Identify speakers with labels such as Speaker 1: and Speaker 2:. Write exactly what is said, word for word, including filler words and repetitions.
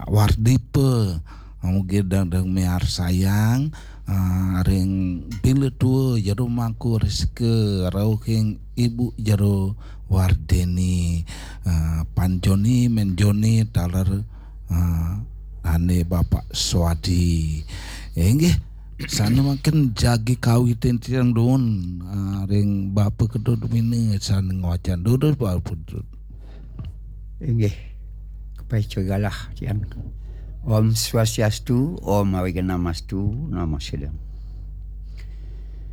Speaker 1: wardipe mungkin dang mear sayang ring bila tua jaro mangku rezeki rauking ibu jaro wardeni panjoni menjoni talar ane bapak swadi enggih sana makin jagi kawitin tiang don ring bapak kedua mini sana ngawacan duduk bapak duduk
Speaker 2: enggih kepai cagalah tiang Om Swastiastu, Om Awigana Mastu, Namo Sedang.